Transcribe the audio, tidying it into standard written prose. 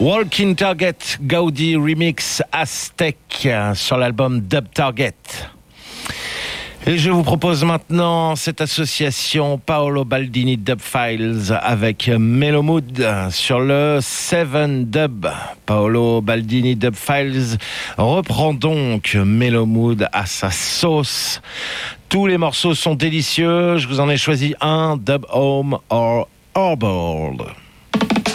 Walking Target, Gaudi Remix Aztec sur l'album Dub Target. Et je vous propose maintenant cette association Paolo Baldini Dub Files avec Mellow Mood sur le 7 Dub. Paolo Baldini Dub Files reprend donc Mellow Mood à sa sauce. Tous les morceaux sont délicieux. Je vous en ai choisi un, Dub Home or Harbor.